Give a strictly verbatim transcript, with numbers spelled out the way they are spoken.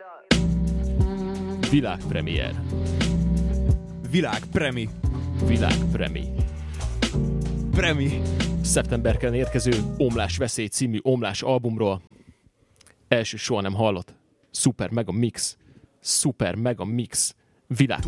Világpremiér. Világpremi. Világpremi. Premi. Szeptemberben érkező Omlás Veszély című Omlás albumról. Első soha nem hallott. Super Mega Mix. Super Mega Mix. Világ